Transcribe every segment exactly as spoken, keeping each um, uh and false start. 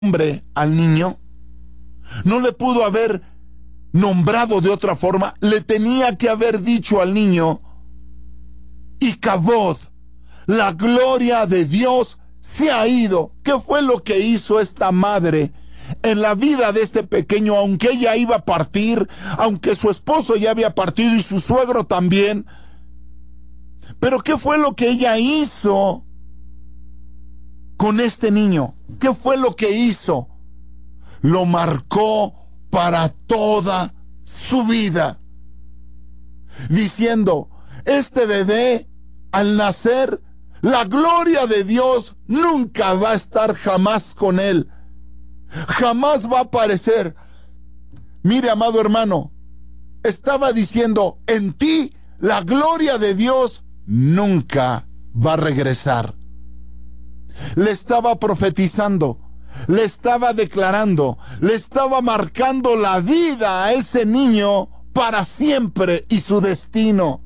nombre al niño? ¿No le pudo haber nombrado de otra forma? Le tenía que haber dicho al niño: Icabod, la gloria de Dios se ha ido. ¿Qué fue lo que hizo esta madre en la vida de este pequeño? Aunque ella iba a partir, aunque su esposo ya había partido y su suegro también, pero ¿qué fue lo que ella hizo con este niño? ¿Qué fue lo que hizo? Lo marcó para toda su vida, diciendo: este bebé, al nacer, la gloria de Dios nunca va a estar jamás con él, jamás va a aparecer. Mire, amado hermano, estaba diciendo: en ti la gloria de Dios nunca va a regresar. Le estaba profetizando, le estaba declarando, le estaba marcando la vida a ese niño para siempre y su destino.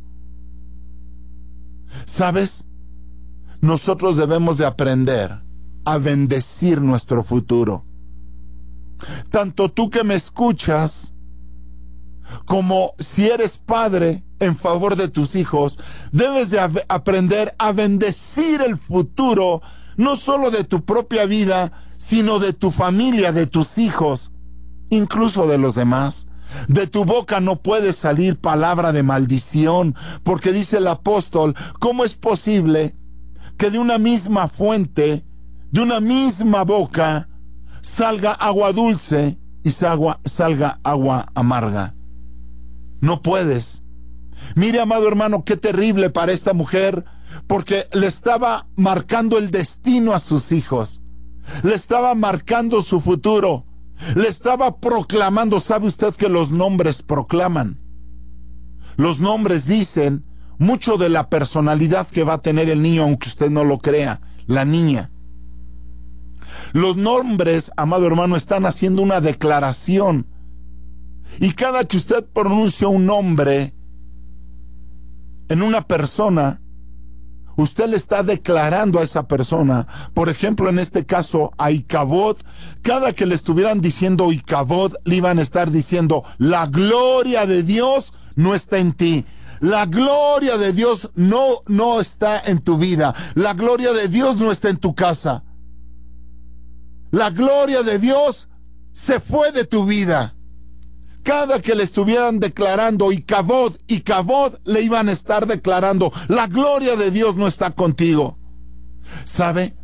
¿Sabes? Nosotros debemos de aprender a bendecir nuestro futuro. Tanto tú que me escuchas, como si eres padre en favor de tus hijos, debes de aprender a bendecir el futuro, no solo de tu propia vida, sino de tu familia, de tus hijos, incluso de los demás. De tu boca no puede salir palabra de maldición, porque dice el apóstol: ¿cómo es posible que de una misma fuente, de una misma boca, salga agua dulce y salga, salga agua amarga? No puedes. Mire, amado hermano, qué terrible para esta mujer, porque le estaba marcando el destino a sus hijos, le estaba marcando su futuro, le estaba proclamando. ¿Sabe usted que los nombres proclaman? Los nombres dicen mucho de la personalidad que va a tener el niño, aunque usted no lo crea, la niña. Los nombres, amado hermano, están haciendo una declaración. Y cada que usted pronuncia un nombre en una persona, usted le está declarando a esa persona. Por ejemplo, en este caso, a Icabod, cada que le estuvieran diciendo Icabod, le iban a estar diciendo: la gloria de Dios no está en ti. La gloria de Dios no, no está en tu vida. La gloria de Dios no está en tu casa. La gloria de Dios se fue de tu vida. Cada que le estuvieran declarando Icabod, Icabod, le iban a estar declarando: la gloria de Dios no está contigo. ¿Sabe?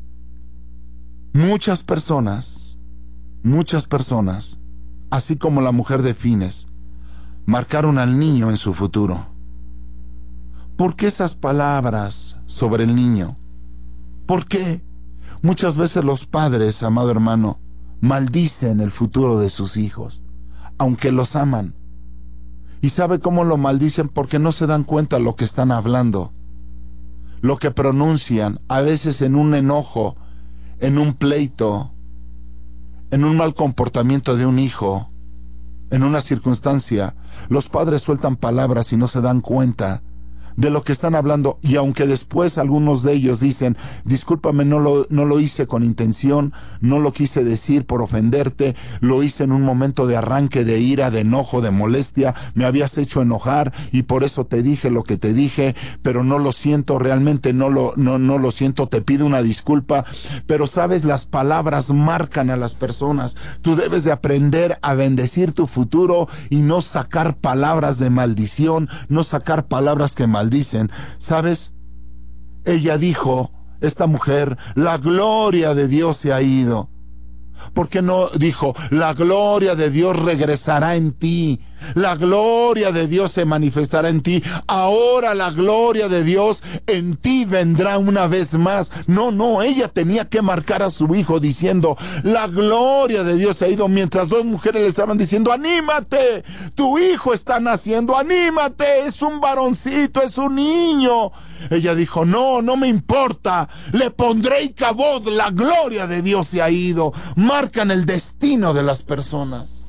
Muchas personas, muchas personas, así como la mujer de Fines, marcaron al niño en su futuro. ¿Por qué esas palabras sobre el niño? ¿Por qué? Muchas veces los padres, amado hermano, maldicen el futuro de sus hijos, aunque los aman. ¿Y sabe cómo lo maldicen? Porque no se dan cuenta lo que están hablando, lo que pronuncian, a veces en un enojo, en un pleito, en un mal comportamiento de un hijo, en una circunstancia. Los padres sueltan palabras y no se dan cuenta de lo que están hablando, y aunque después algunos de ellos dicen: discúlpame, no lo, no lo hice con intención, no lo quise decir por ofenderte, lo hice en un momento de arranque, de ira, de enojo, de molestia, me habías hecho enojar y por eso te dije lo que te dije, pero no lo siento, realmente no lo, no, no lo siento, te pido una disculpa. Pero sabes, las palabras marcan a las personas. Tú debes de aprender a bendecir tu futuro y no sacar palabras de maldición, no sacar palabras que maldicen. ¿Sabes? Ella dijo, esta mujer: la gloria de Dios se ha ido. ¿Por qué no dijo: la gloria de Dios regresará en ti? La gloria de Dios se manifestará en ti. Ahora la gloria de Dios en ti vendrá una vez más. No, no, ella tenía que marcar a su hijo diciendo: la gloria de Dios se ha ido, mientras dos mujeres le estaban diciendo: anímate, tu hijo está naciendo, anímate, es un varoncito, es un niño. Ella dijo: no, no me importa, le pondré Icabod, la gloria de Dios se ha ido. Marcan el destino de las personas.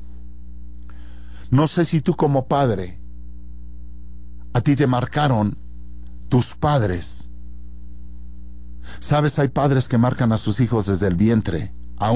No sé si tú como padre, a ti te marcaron tus padres. Sabes, hay padres que marcan a sus hijos desde el vientre.